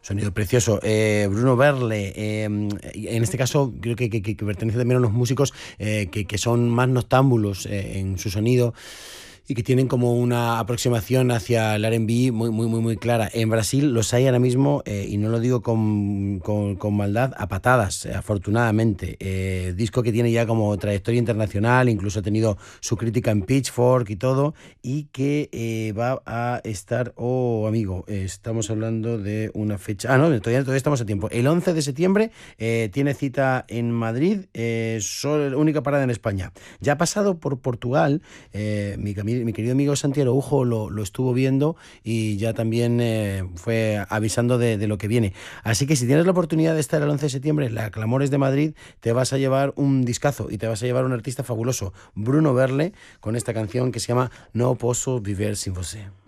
Sonido precioso. Bruno Verle, en este caso creo que pertenece también a unos músicos que son más noctámbulos en su sonido y que tienen como una aproximación hacia el R&B muy clara. En Brasil los hay ahora mismo, y no lo digo con maldad, a patadas, afortunadamente. Disco que tiene ya como trayectoria internacional, incluso ha tenido su crítica en Pitchfork y todo, y que va a estar, oh amigo, estamos hablando de una fecha, no, todavía estamos a tiempo. El 11 de septiembre tiene cita en Madrid, única parada en España. Ya ha pasado por Portugal, mi querido amigo Santi Araujo lo estuvo viendo y ya también fue avisando de lo que viene. Así que si tienes la oportunidad de estar el 11 de septiembre en la Clamores de Madrid, te vas a llevar un discazo y te vas a llevar un artista fabuloso, Bruno Verle, con esta canción que se llama No Posso Viver Sin Você.